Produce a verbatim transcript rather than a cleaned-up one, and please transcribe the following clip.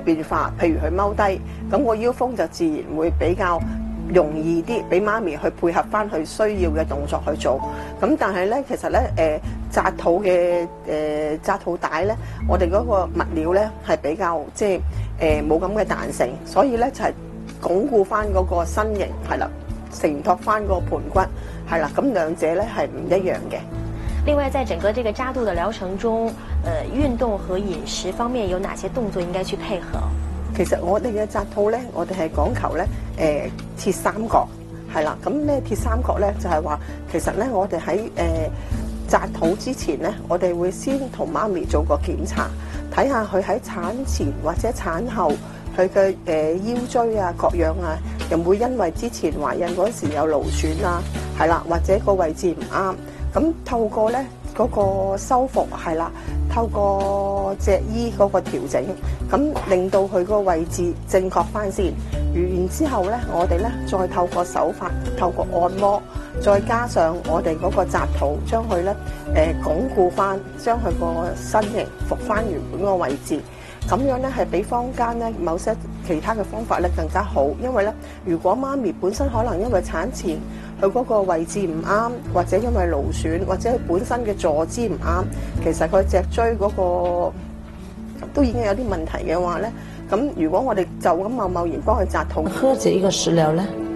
變化，譬如佢踎低，咁個腰封就自然會比較容易啲，俾媽咪去配合翻佢需要嘅動作去做。咁但係咧，其實咧誒紮肚嘅誒紮肚帶咧，我哋嗰個物料咧係比較即係誒冇咁嘅彈性，所以咧就係鞏固翻嗰個身形係啦，承托翻個盤骨係啦，咁兩者咧係唔一樣嘅。 另外，在整個這個紮肚的療程中，呃，運動和飲食方面有哪些動作應該去配合？ 其實我哋嘅紮肚咧，我哋係講求咧，誒鐵三角係啦。咁咩鐵三角咧？就係話其實咧，我哋喺誒紮肚之前咧，我哋會先同媽咪做個檢查，睇下佢喺產前或者產後佢嘅誒腰椎啊各樣啊，有冇因為之前懷孕嗰時有勞損啊，係啦，或者個位置唔啱。咁透過咧嗰個修復係啦，透過脊醫嗰個調整，咁令到佢個位置正確翻先。然之後咧，我哋咧再透過手法，透過按摩，再加上我哋嗰個紮肚，將佢咧誒鞏固翻，將佢個身形復翻原本個位置。咁樣咧係比坊間咧某些其他嘅方法咧更加好，因為咧如果媽咪本身可能因為產前佢嗰個位置唔啱，或者因為勞損，或者佢本身嘅坐姿唔啱，其實佢脊椎嗰個都已經有啲問題嘅話咧，咁如果我哋就咁貿貿然幫佢紮肚， 喝這一個食療咧？